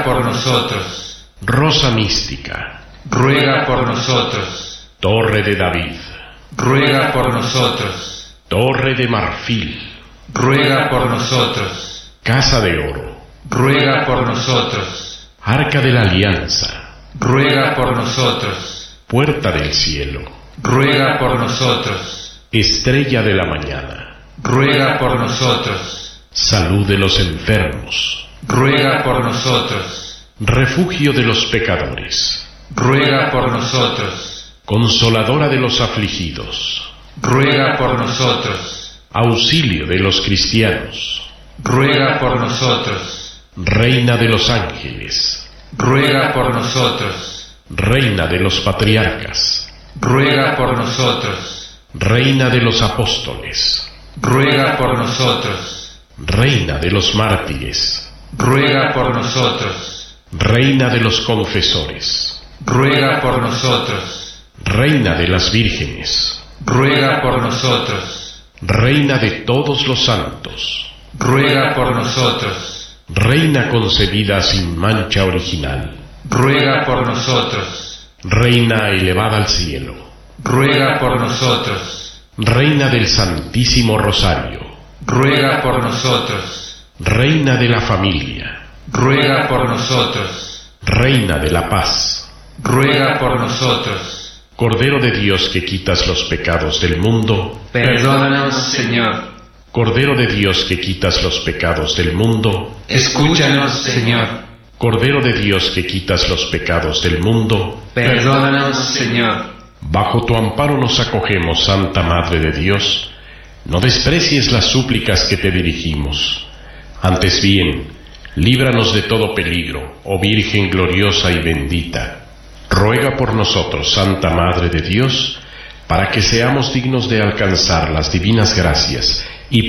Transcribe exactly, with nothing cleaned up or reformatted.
por nosotros. Rosa mística, Ruega por nosotros. Torre de David, Ruega por nosotros. Torre de marfil, Ruega por nosotros. Casa de oro, Ruega por nosotros. Arca de la alianza, Ruega por nosotros. Puerta del cielo, Ruega por nosotros. Estrella de la mañana, Ruega por nosotros. Salud de los enfermos, Ruega por nosotros. Refugio de los pecadores, Ruega por nosotros. Consoladora de los afligidos, Ruega por nosotros. Auxilio de los cristianos, Ruega por nosotros. Reina de los ángeles, Ruega por nosotros. Reina de los patriarcas, Ruega por nosotros. Reina de los apóstoles, Ruega por nosotros. Reina de los mártires, Ruega por nosotros. Reina de los confesores, Ruega por nosotros. Reina de las vírgenes, Ruega por nosotros. Reina de todos los santos, Ruega por nosotros. Reina concebida sin mancha original, Ruega por nosotros. Reina elevada al cielo, Ruega por nosotros. Reina del Santísimo Rosario, Ruega por nosotros. Reina de la familia, Ruega por nosotros. Reina de la paz, Ruega por nosotros. Cordero de Dios que quitas los pecados del mundo, Perdónanos, Señor. Cordero de Dios que quitas los pecados del mundo, Escúchanos, Señor. Cordero de Dios que quitas los pecados del mundo, Perdónanos, Señor. bajo tu amparo nos acogemos, Santa Madre de Dios. No desprecies las súplicas que te dirigimos. Antes bien, líbranos de todo peligro, oh Virgen gloriosa y bendita. Ruega por nosotros, Santa Madre de Dios, para que seamos dignos de alcanzar las divinas gracias